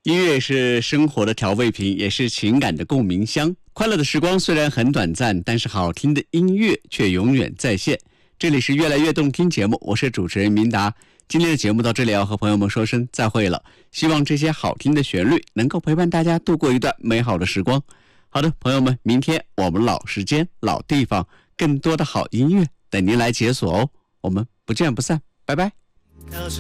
音乐是生活的调味品，也是情感的共鸣箱。快乐的时光虽然很短暂，但是好听的音乐却永远在线。这里是越来越动听节目，我是主持人明达。今天的节目到这里要和朋友们说声再会了，希望这些好听的旋律能够陪伴大家度过一段美好的时光。好的，朋友们，明天我们老时间、老地方，更多的好音乐等您来解锁哦。我们不见不散，拜拜。